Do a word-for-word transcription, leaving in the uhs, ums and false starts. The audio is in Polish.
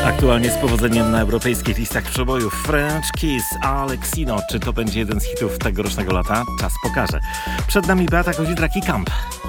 Aktualnie z powodzeniem na europejskich listach przebojów French Kiss, Alexino. Czy to będzie jeden z hitów tegorocznego lata? Czas pokaże. Przed nami Beata Kozidrak i Camp.